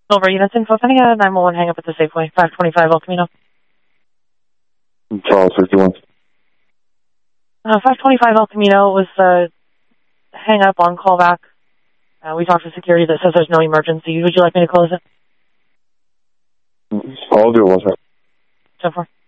Over units info, sending a 911 hang up at the Safeway, 525 El Camino. Charles 61. 525 El Camino was hang up on callback. We talked to security that says there's no emergency. Would you like me to close it? I'll do it once. 10-4.